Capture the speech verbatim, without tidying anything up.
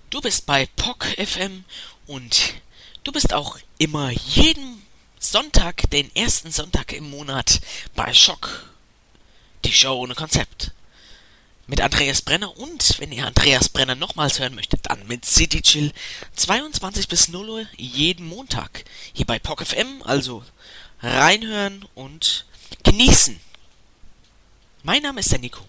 Du bist bei P O C F M und du bist auch immer jeden Sonntag, den ersten Sonntag im Monat bei Schock, die Show ohne Konzept. Mit Andreas Brenner und, wenn ihr Andreas Brenner nochmals hören möchtet, dann mit City Chill zweiundzwanzig bis null Uhr jeden Montag hier bei P O C F M, also reinhören und genießen. Mein Name ist der Nico.